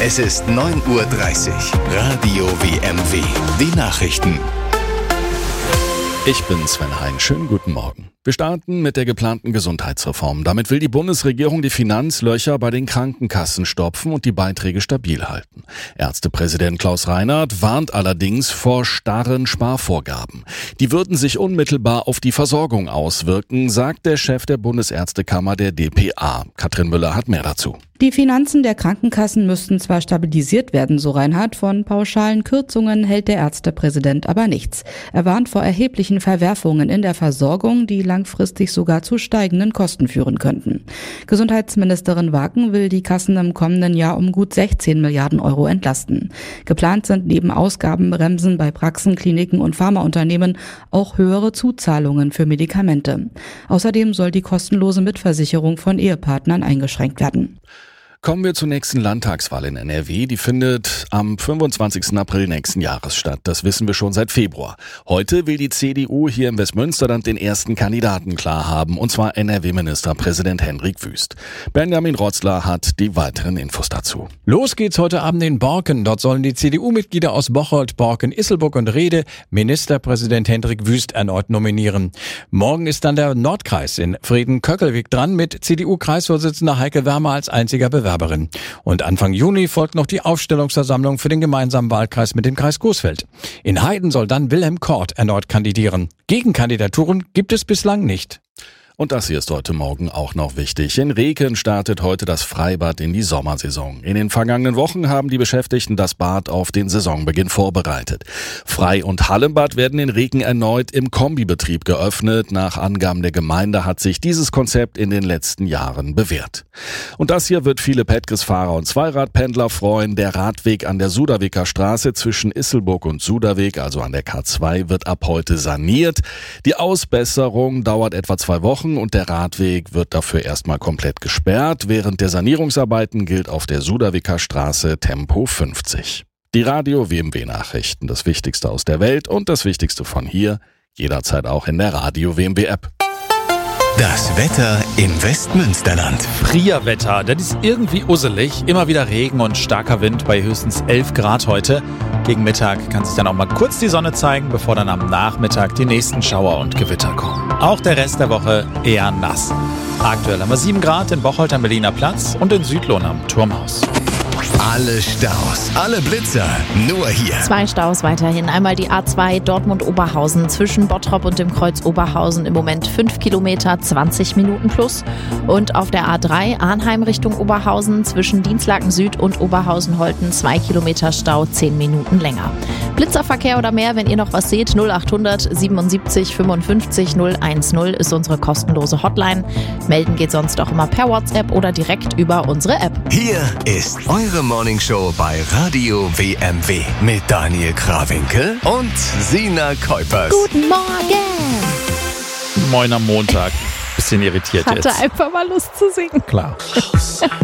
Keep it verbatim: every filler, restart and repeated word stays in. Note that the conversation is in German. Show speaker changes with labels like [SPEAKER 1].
[SPEAKER 1] Es ist neun Uhr dreißig. Radio W M W. Die Nachrichten.
[SPEAKER 2] Ich bin Sven Hein. Schönen guten Morgen. Wir starten mit der geplanten Gesundheitsreform. Damit will die Bundesregierung die Finanzlöcher bei den Krankenkassen stopfen und die Beiträge stabil halten. Ärztepräsident Klaus Reinhardt warnt allerdings vor starren Sparvorgaben. Die würden sich unmittelbar auf die Versorgung auswirken, sagt der Chef der Bundesärztekammer, der D P A. Katrin Müller hat mehr dazu.
[SPEAKER 3] Die Finanzen der Krankenkassen müssten zwar stabilisiert werden, so Reinhardt, von pauschalen Kürzungen hält der Ärztepräsident aber nichts. Er warnt vor erheblichen Verwerfungen in der Versorgung, die langfristig sogar zu steigenden Kosten führen könnten. Gesundheitsministerin Waken will die Kassen im kommenden Jahr um gut sechzehn Milliarden Euro entlasten. Geplant sind neben Ausgabenbremsen bei Praxen, Kliniken und Pharmaunternehmen auch höhere Zuzahlungen für Medikamente. Außerdem soll die kostenlose Mitversicherung von Ehepartnern eingeschränkt werden.
[SPEAKER 2] Kommen wir zur nächsten Landtagswahl in N R W. Die findet am fünfundzwanzigsten April nächsten Jahres statt. Das wissen wir schon seit Februar. Heute will die C D U hier im Westmünsterland den ersten Kandidaten klar haben, und zwar N R W-Ministerpräsident Hendrik Wüst. Benjamin Rotzler hat die weiteren Infos dazu.
[SPEAKER 4] Los geht's heute Abend in Borken. Dort sollen die C D U-Mitglieder aus Bocholt, Borken, Isselburg und Rede Ministerpräsident Hendrik Wüst erneut nominieren. Morgen ist dann der Nordkreis in Frieden-Köckelwig dran mit C D U-Kreisvorsitzender Heike Wermer als einziger Bewerber. Und Anfang Juni folgt noch die Aufstellungsversammlung für den gemeinsamen Wahlkreis mit dem Kreis Coesfeld. In Heiden soll dann Wilhelm Kort erneut kandidieren. Gegenkandidaturen gibt es bislang nicht.
[SPEAKER 2] Und das hier ist heute Morgen auch noch wichtig. In Reken startet heute das Freibad in die Sommersaison. In den vergangenen Wochen haben die Beschäftigten das Bad auf den Saisonbeginn vorbereitet. Frei- und Hallenbad werden in Reken erneut im Kombibetrieb geöffnet. Nach Angaben der Gemeinde hat sich dieses Konzept in den letzten Jahren bewährt. Und das hier wird viele Petges-Fahrer und Zweiradpendler freuen. Der Radweg an der Suderwicker Straße zwischen Isselburg und Suderweg, also an der K zwei, wird ab heute saniert. Die Ausbesserung dauert etwa zwei Wochen. Und der Radweg wird dafür erstmal komplett gesperrt. Während der Sanierungsarbeiten gilt auf der Suderwicker Straße Tempo fünfzig. Die Radio W M W Nachrichten, das Wichtigste aus der Welt und das Wichtigste von hier, jederzeit auch in der Radio W M W App.
[SPEAKER 1] Das Wetter im Westmünsterland.
[SPEAKER 5] Frierwetter, das ist irgendwie usselig. Immer wieder Regen und starker Wind bei höchstens elf Grad heute. Gegen Mittag kann sich dann auch mal kurz die Sonne zeigen, bevor dann am Nachmittag die nächsten Schauer und Gewitter kommen. Auch der Rest der Woche eher nass. Aktuell haben wir sieben Grad in Bocholt am Berliner Platz und in Südlohn am Turmhaus.
[SPEAKER 1] Alle Staus, alle Blitzer, nur hier.
[SPEAKER 6] Zwei Staus weiterhin. Einmal die A zwei Dortmund-Oberhausen zwischen Bottrop und dem Kreuz Oberhausen. Im Moment fünf Kilometer, zwanzig Minuten plus. Und auf der A drei Arnheim Richtung Oberhausen zwischen Dienstlaken Süd und Oberhausen-Holten zwei Kilometer Stau, zehn Minuten länger. Blitzerverkehr oder mehr, wenn ihr noch was seht, null achthundert siebenundsiebzig fünfundfünfzig null eins null ist unsere kostenlose Hotline. Melden geht sonst auch immer per WhatsApp oder direkt über unsere App.
[SPEAKER 1] Hier ist eure Morningshow bei Radio W M W mit Daniel Krawinkel und Sina Kuipers.
[SPEAKER 6] Guten Morgen!
[SPEAKER 5] Moin am Montag. Bisschen irritiert
[SPEAKER 6] Hatte
[SPEAKER 5] jetzt.
[SPEAKER 6] einfach mal Lust zu singen.
[SPEAKER 5] Klar.